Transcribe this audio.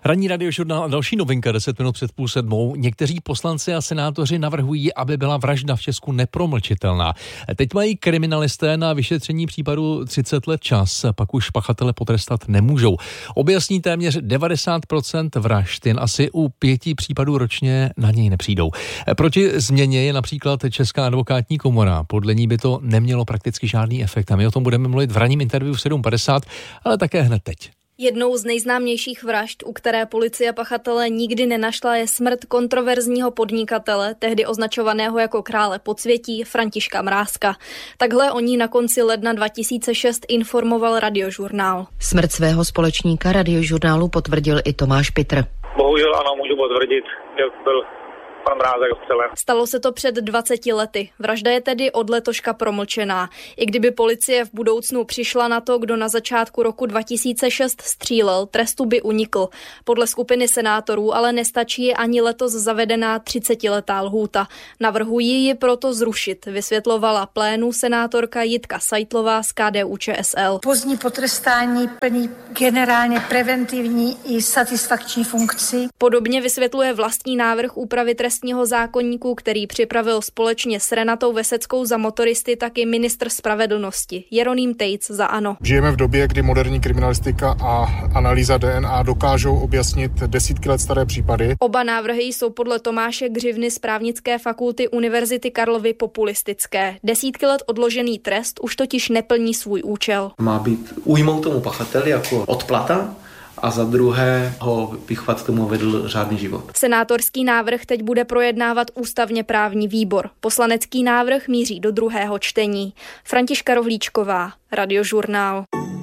Ranní radiožurnál a další novinka 10 minut před 6:30. Někteří poslanci a senátoři navrhují, aby byla vražda v Česku nepromlčitelná. Teď mají kriminalisté na vyšetření případu 30 let čas, pak už pachatele potrestat nemůžou. Objasní téměř 90% vražd, jen asi u 5 případů ročně na něj nepřijdou. Proti změně je například Česká advokátní komora. Podle ní by to nemělo prakticky žádný efekt. A my o tom budeme mluvit v ranním interview v 7:50, ale také hned teď. Jednou z nejznámějších vražd, u které policie pachatele nikdy nenašla, je smrt kontroverzního podnikatele, tehdy označovaného jako krále podsvětí, Františka Mrázka. Takhle o ní na konci ledna 2006 informoval Radiožurnál. Smrt svého společníka Radiožurnálu potvrdil i Tomáš Pitr. Bohužel ano, můžu potvrdit, že byl pan Mrázek ostřelen. Stalo se to před 20 lety. Vražda je tedy od letoška promlčená. I kdyby policie v budoucnu přišla na to, kdo na začátku roku 2006 střílel, trestu by unikl. Podle skupiny senátorů ale nestačí ani letos zavedená 30letá lhůta. Navrhují ji proto zrušit, vysvětlovala plénu senátorka Jitka Seitlová z KDU-ČSL. Pozdní potrestání plní generálně preventivní i satisfakční funkci. Podobně vysvětluje vlastní návrh úpravy trestního zákoníku, který připravil společně s Renatou Veseckou za motoristy taky ministr spravedlnosti Jeroným Tejc za ANO. Žijeme v době, kdy moderní kriminalistika a analýza DNA dokážou objasnit desítky let staré případy. Oba návrhy jsou podle Tomáše Gřivny z právnické fakulty Univerzity Karlovy populistické. Desítky let odložený trest už totiž neplní svůj účel. Má být újmou tomu pachateli jako odplata, a za druhé ho vychovat tomu vedl řádný život. Senátorský návrh teď bude projednávat ústavně právní výbor. Poslanecký návrh míří do druhého čtení. Františka Rohlíčková, Radiožurnál.